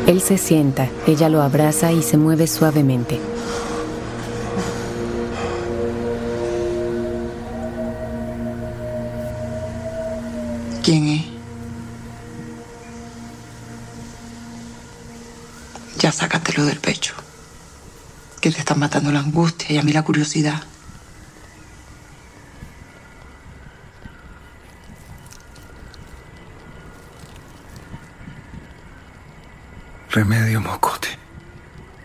Él se sienta, ella lo abraza y se mueve suavemente. ¿Quién es? Ya sácatelo del pecho. Que te están matando la angustia y a mí la curiosidad. Remedio, mocote.